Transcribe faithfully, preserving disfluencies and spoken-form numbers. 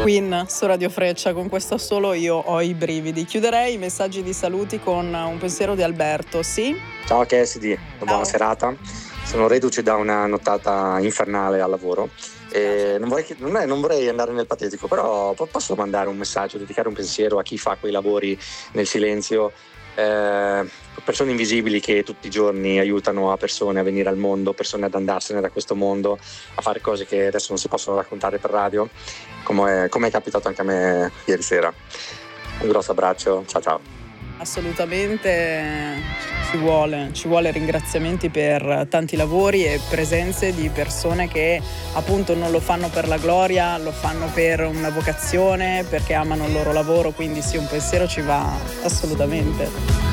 Queen su Radio Freccia, con questo solo io ho i brividi. Chiuderei i messaggi di saluti con un pensiero di Alberto, sì? Ciao Cassidy, buona serata. Sono reduce da una nottata infernale al lavoro e non vorrei, non, è, non vorrei andare nel patetico, però posso mandare un messaggio, dedicare un pensiero a chi fa quei lavori nel silenzio, eh, persone invisibili che tutti i giorni aiutano a persone a venire al mondo, persone ad andarsene da questo mondo, a fare cose che adesso non si possono raccontare per radio, come è, come è capitato anche a me ieri sera. Un grosso abbraccio, ciao ciao. Assolutamente ci vuole, ci vuole ringraziamenti per tanti lavori e presenze di persone che appunto non lo fanno per la gloria, lo fanno per una vocazione, perché amano il loro lavoro, quindi sì, un pensiero ci va assolutamente.